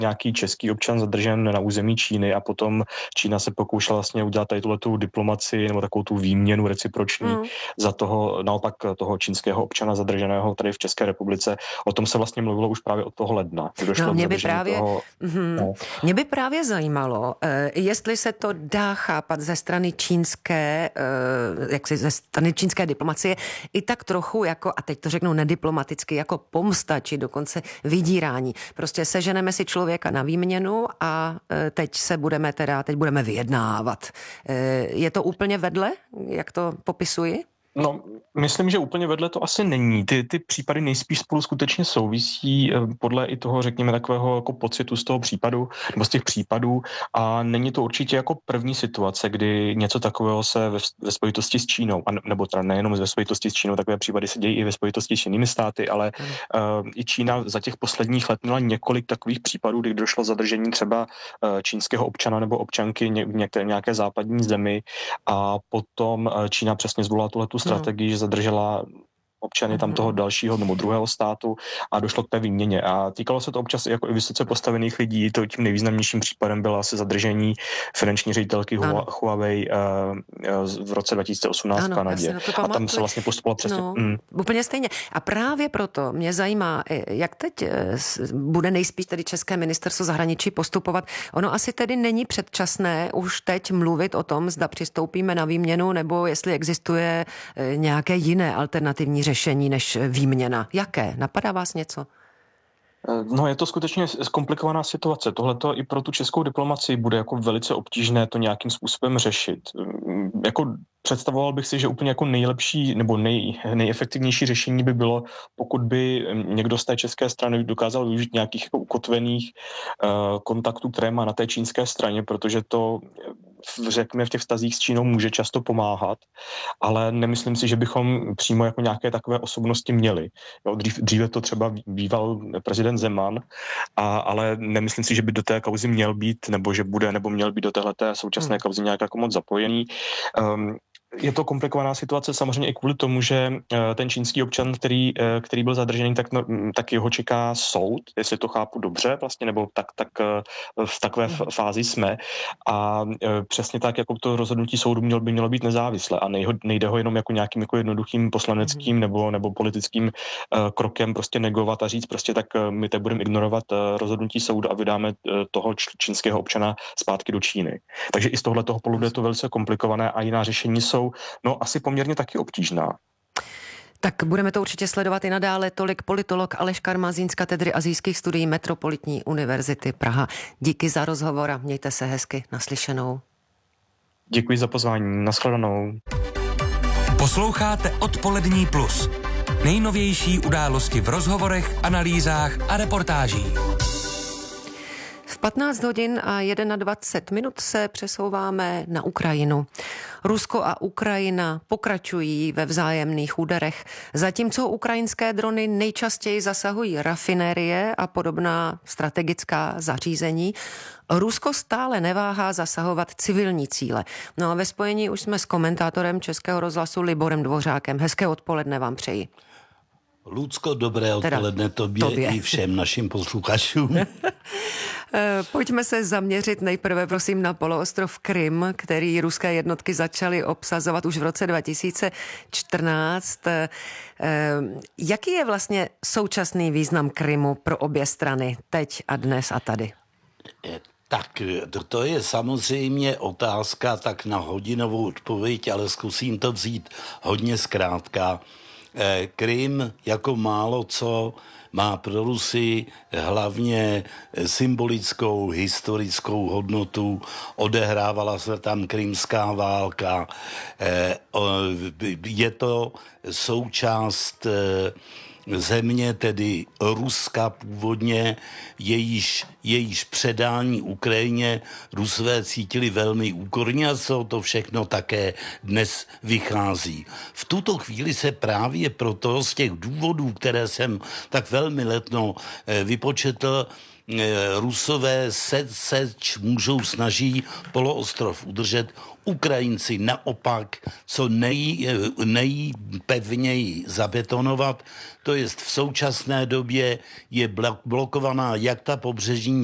nějaký český občan zadržen na území Číny a potom Čína se pokoušela vlastně udělat tady tuhletu diplomaci nebo takovou tu výměnu reciproční za toho, naopak toho čínského občana zadrženého tady v České republice. O tom se vlastně mluvilo už právě od toho ledna. No, mě by právě zajímalo, jestli se to dá chápat ze strany čínské, ze strany čínské diplomacie i tak trochu jako, a teď to řeknu nediplomaticky, jako pomsta, či dokonce vydírání. Prostě seženeme si člověka na výměnu a teď budeme vyjednávat. Je to úplně vedle, jak to popisuji? No, myslím, že úplně vedle to asi není. Ty případy nejspíš spolu skutečně souvisí podle i toho, řekněme, takového jako pocitu z toho případu, nebo z těch případů, a není to určitě jako první situace, kdy něco takového se ve spojitosti s Čínou, nebo teda nejenom ve spojitosti s Čínou, takové případy se dějí i ve spojitosti s jinými státy, ale i Čína za těch posledních let měla několik takových případů, kdy došlo zadržení třeba čínského občana nebo občanky v nějaké západní zemi a potom Čína přesně zvolila tuhletu strategii, že zadržela občany tam toho dalšího nebo druhého státu a došlo k té výměně. A týkalo se to občas jako i vysoce postavených lidí. Tím nejvýznamnějším případem byla asi zadržení finanční ředitelky Huawei v roce 2018 v Kanadě. A tam se vlastně postupovalo přesně. Úplně stejně. A právě proto mě zajímá, jak teď bude nejspíš tedy České ministerstvo zahraničí postupovat. Ono asi tedy není předčasné už teď mluvit o tom, zda přistoupíme na výměnu, nebo jestli existuje nějaké jiné alternativní řešení než výměna. Jaké? Napadá vás něco? No, je to skutečně komplikovaná situace. Tohleto i pro tu českou diplomacii bude jako velice obtížné to nějakým způsobem řešit. Jako představoval bych si, že úplně jako nejlepší nebo nejefektivnější řešení by bylo, pokud by někdo z té české strany dokázal využít nějakých jako ukotvených kontaktů, které má na té čínské straně, protože to řekněme v těch vztazích s Čínou může často pomáhat, ale nemyslím si, že bychom přímo jako nějaké takové osobnosti měli. Jo, dříve to třeba býval prezident Zeman, ale nemyslím si, že by do té kauzy měl být, nebo že bude, nebo měl být do téhleté současné kauzy nějak jako moc zapojený. Je to komplikovaná situace samozřejmě i kvůli tomu, že ten čínský občan, který byl zadržený, tak jeho čeká soud, jestli to chápu dobře vlastně, nebo tak v takové fázi jsme. A přesně tak, jako to rozhodnutí soudu by mělo být nezávislé a nejde ho jenom jako nějakým jako jednoduchým poslaneckým nebo politickým krokem prostě negovat a říct prostě tak my teď budeme ignorovat rozhodnutí soudu a vydáme toho čínského občana zpátky do Číny. Takže i z tohoto pohledu je to velice komplikované a jiná řešení jsou asi poměrně taky obtížná. Tak budeme to určitě sledovat i nadále. Tolik politolog Aleš Karmazín z katedry asijských studií Metropolitní univerzity Praha. Díky za rozhovor a mějte se hezky. Naslyšenou. Děkuji za pozvání. Nashledanou. Posloucháte Odpolední plus. Nejnovější události v rozhovorech, analýzách a reportážích. V 15 hodin a 21 minut se přesouváme na Ukrajinu. Rusko a Ukrajina pokračují ve vzájemných úderech, zatímco ukrajinské drony nejčastěji zasahují rafinérie a podobná strategická zařízení. Rusko stále neváhá zasahovat civilní cíle. No a ve spojení už jsme s komentátorem Českého rozhlasu Liborem Dvořákem. Hezké odpoledne vám přeji. Lucko, dobré odpoledne tobě i všem našim posluchačům. Pojďme se zaměřit nejprve, prosím, na poloostrov Krym, který ruské jednotky začaly obsazovat už v roce 2014. Jaký je vlastně současný význam Krymu pro obě strany teď a dnes a tady? Tak to je samozřejmě otázka tak na hodinovou odpověď, ale zkusím to vzít hodně zkrátka. Krym jako málo co má pro Rusy hlavně symbolickou, historickou hodnotu. Odehrávala se tam krymská válka. Je to součást země, tedy Ruska původně, jejíž předání Ukrajině Rusové cítili velmi úkorně a to všechno také dnes vychází. V tuto chvíli se právě proto z těch důvodů, které jsem tak velmi letno vypočetl, Rusové můžou snaží poloostrov udržet, Ukrajinci naopak co nejpevněji zabetonovat, to jest v současné době je blokovaná jak ta pobřežní